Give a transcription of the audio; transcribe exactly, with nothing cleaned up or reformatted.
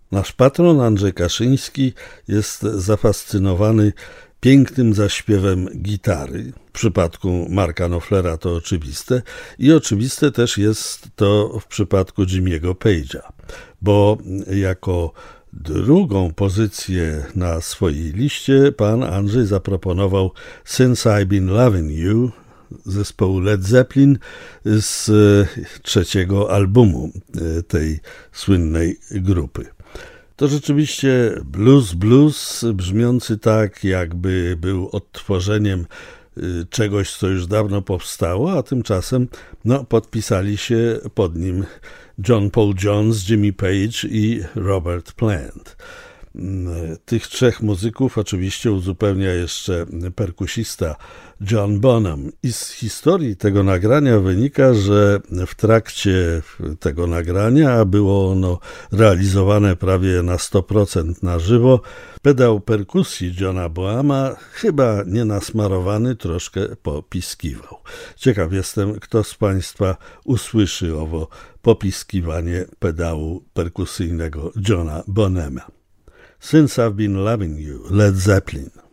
Nasz patron Andrzej Kaszyński jest zafascynowany pięknym zaśpiewem gitary. W przypadku Marka Knopflera to oczywiste i oczywiste też jest to w przypadku Jimmy'ego Page'a, bo jako drugą pozycję na swojej liście pan Andrzej zaproponował Since I've Been Loving You zespołu Led Zeppelin z trzeciego albumu tej słynnej grupy. To rzeczywiście blues, blues brzmiący tak, jakby był odtworzeniem czegoś, co już dawno powstało, a tymczasem no, podpisali się pod nim John Paul Jones, Jimmy Page i Robert Plant. Tych trzech muzyków oczywiście uzupełnia jeszcze perkusista John Bonham. I z historii tego nagrania wynika, że w trakcie tego nagrania, a było ono realizowane prawie na sto procent na żywo, pedał perkusji Johna Bonhama, chyba nienasmarowany, troszkę popiskiwał. Ciekaw jestem, kto z Państwa usłyszy owo popiskiwanie pedału perkusyjnego Johna Bonhama. Since I've Been Loving You, Led Zeppelin.